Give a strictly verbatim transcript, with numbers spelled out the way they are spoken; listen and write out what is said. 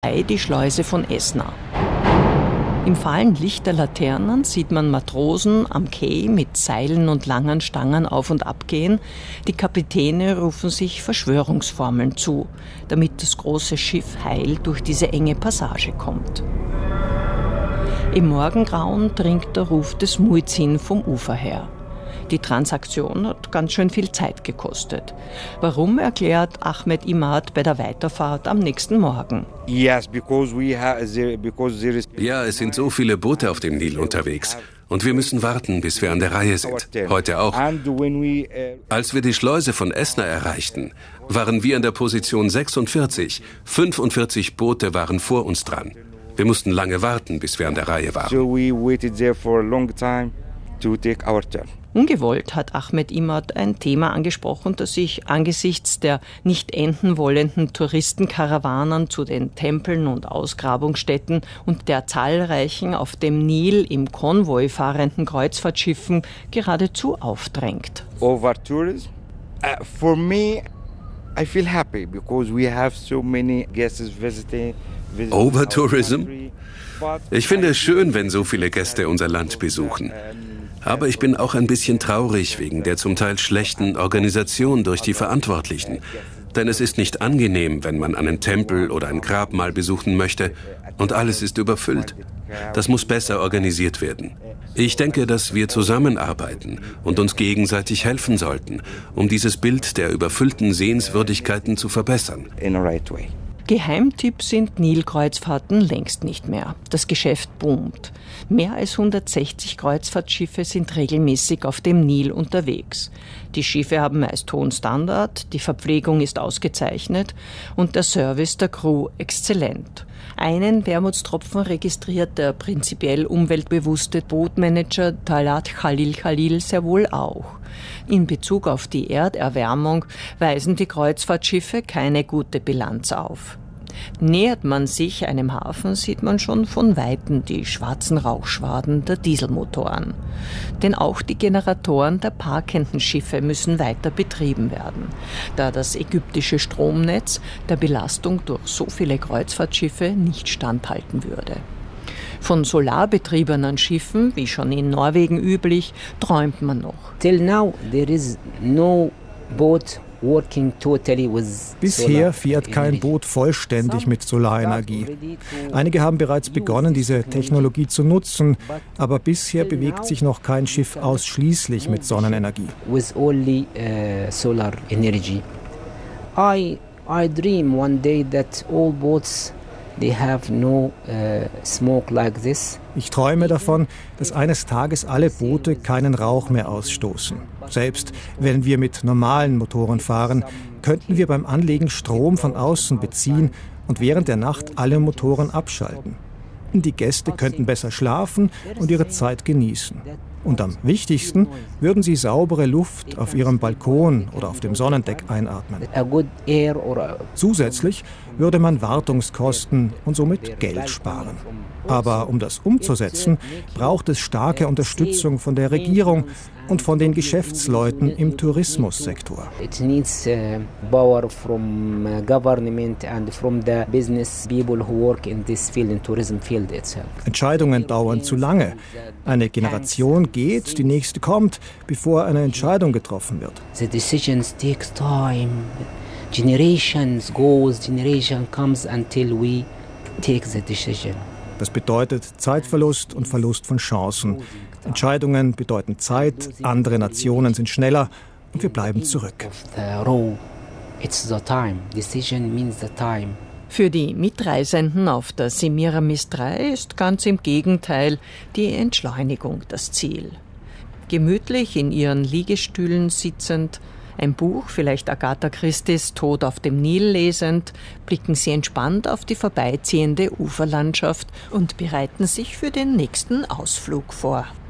die Schleuse von Esna. Im fahlen Licht der Laternen sieht man Matrosen am Quai mit Seilen und langen Stangen auf und ab gehen. Die Kapitäne rufen sich Verschwörungsformeln zu, damit das große Schiff heil durch diese enge Passage kommt. Im Morgengrauen dringt der Ruf des Muezzin vom Ufer her. Die Transaktion hat ganz schön viel Zeit gekostet. Warum, erklärt Ahmed Imad bei der Weiterfahrt am nächsten Morgen. Ja, es sind so viele Boote auf dem Nil unterwegs. Und wir müssen warten, bis wir an der Reihe sind. Heute auch. Als wir die Schleuse von Esna erreichten, waren wir an der Position sechsundvierzig. fünfundvierzig Boote waren vor uns dran. Wir mussten lange warten, bis wir an der Reihe waren. Ungewollt hat Ahmed Imad ein Thema angesprochen, das sich angesichts der nicht enden wollenden Touristenkarawanen zu den Tempeln und Ausgrabungsstätten und der zahlreichen auf dem Nil im Konvoi fahrenden Kreuzfahrtschiffen geradezu aufdrängt. Overtourism? Uh, for me, I feel happy because we have so many guests visiting. Overtourism? Ich finde es schön, wenn so viele Gäste unser Land besuchen. Aber ich bin auch ein bisschen traurig wegen der zum Teil schlechten Organisation durch die Verantwortlichen. Denn es ist nicht angenehm, wenn man einen Tempel oder ein Grabmal besuchen möchte und alles ist überfüllt. Das muss besser organisiert werden. Ich denke, dass wir zusammenarbeiten und uns gegenseitig helfen sollten, um dieses Bild der überfüllten Sehenswürdigkeiten zu verbessern. Geheimtipp sind Nilkreuzfahrten längst nicht mehr. Das Geschäft boomt. Mehr als hundertsechzig Kreuzfahrtschiffe sind regelmäßig auf dem Nil unterwegs. Die Schiffe haben meist hohen Standard, die Verpflegung ist ausgezeichnet und der Service der Crew exzellent. Einen Wermutstropfen registriert der prinzipiell umweltbewusste Bootmanager Talat Khalil Khalil sehr wohl auch. In Bezug auf die Erderwärmung weisen die Kreuzfahrtschiffe keine gute Bilanz auf. Nähert man sich einem Hafen, sieht man schon von Weitem die schwarzen Rauchschwaden der Dieselmotoren. Denn auch die Generatoren der parkenden Schiffe müssen weiter betrieben werden, da das ägyptische Stromnetz der Belastung durch so viele Kreuzfahrtschiffe nicht standhalten würde. Von solarbetriebenen Schiffen, wie schon in Norwegen üblich, träumt man noch. Till now there is no boat working totally with Bisher fährt kein Boot vollständig mit Solarenergie. Einige haben bereits begonnen, diese Technologie zu nutzen, aber bisher bewegt sich noch kein Schiff ausschließlich mit Sonnenenergie. With only uh, solar energy. I I dream one day that all boats they have no uh, smoke like this. Ich träume davon, dass eines Tages alle Boote keinen Rauch mehr ausstoßen. Selbst wenn wir mit normalen Motoren fahren, könnten wir beim Anlegen Strom von außen beziehen und während der Nacht alle Motoren abschalten. Die Gäste könnten besser schlafen und ihre Zeit genießen. Und am wichtigsten würden sie saubere Luft auf ihrem Balkon oder auf dem Sonnendeck einatmen. Zusätzlich würde man Wartungskosten und somit Geld sparen. Aber um das umzusetzen, braucht es starke Unterstützung von der Regierung und von den Geschäftsleuten im Tourismussektor. It needs uh, power from uh, government and from the business people who work in this field, in tourism field itself. Entscheidungen dauern zu lange. Eine Generation geht, die nächste kommt, bevor eine Entscheidung getroffen wird. The decisions takes time. Generations goes, generation comes until we take the decision. Das bedeutet Zeitverlust und Verlust von Chancen. Entscheidungen bedeuten Zeit, andere Nationen sind schneller und wir bleiben zurück. Für die Mitreisenden auf der Semiramis drei ist ganz im Gegenteil die Entschleunigung das Ziel. Gemütlich in ihren Liegestühlen sitzend, ein Buch, vielleicht Agatha Christies Tod auf dem Nil lesend, blicken sie entspannt auf die vorbeiziehende Uferlandschaft und bereiten sich für den nächsten Ausflug vor.